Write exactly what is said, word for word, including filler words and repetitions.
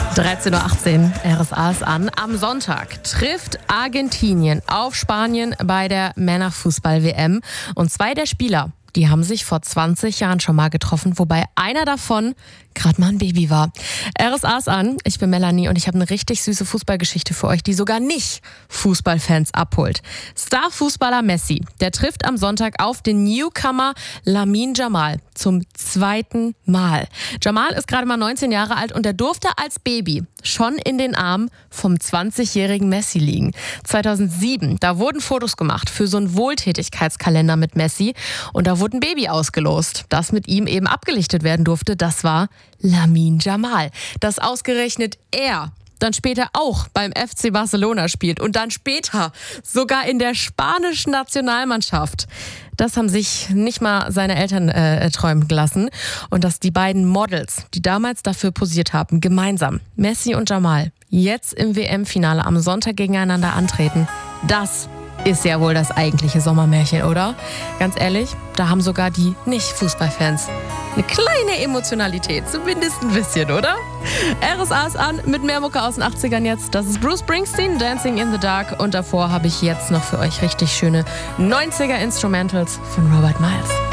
dreizehn Uhr achtzehn, R S A ist an. Am Sonntag trifft Argentinien auf Spanien bei der Männerfußball-W M. Und zwei der Spieler, die haben sich vor zwanzig Jahren schon mal getroffen, wobei einer davon gerade mal ein Baby war. R S A ist an, ich bin Melanie und ich habe eine richtig süße Fußballgeschichte für euch, die sogar nicht Fußballfans abholt. Starfußballer Messi, der trifft am Sonntag auf den Newcomer Lamine Yamal zum zweiten Mal. Yamal ist gerade mal neunzehn Jahre alt und er durfte als Baby schon in den Armen vom zwanzigjährigen Messi liegen. zweitausendsieben, da wurden Fotos gemacht für so einen Wohltätigkeitskalender mit Messi und da wurde ein Baby ausgelost, das mit ihm eben abgelichtet werden durfte. Das war Lamine Yamal. Dass ausgerechnet er dann später auch beim F C Barcelona spielt und dann später sogar in der spanischen Nationalmannschaft. Das haben sich nicht mal seine Eltern äh, träumen gelassen. Und dass die beiden Models, die damals dafür posiert haben, gemeinsam, Messi und Yamal, jetzt im W M-Finale am Sonntag gegeneinander antreten, das ist ja wohl das eigentliche Sommermärchen, oder? Ganz ehrlich, da haben sogar die Nicht-Fußballfans eine kleine Emotionalität, zumindest ein bisschen, oder? R S A ist an mit mehr Mucke aus den achtzigern jetzt. Das ist Bruce Springsteen, Dancing in the Dark. Und davor habe ich jetzt noch für euch richtig schöne neunziger Instrumentals von Robert Miles.